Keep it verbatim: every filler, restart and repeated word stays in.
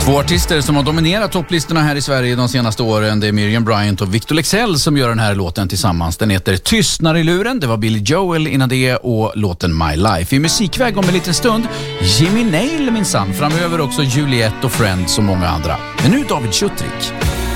Två artister som har dominerat topplistorna här i Sverige de senaste åren, det är Miriam Bryant och Victor Leksell som gör den här låten tillsammans. Den heter Tystnar i luren, det var Billy Joel innan det och låten My Life. I musikväg om en liten stund, Jimmy Nail minsann, framöver också Juliette och Friends och många andra. Men nu David Schutrik.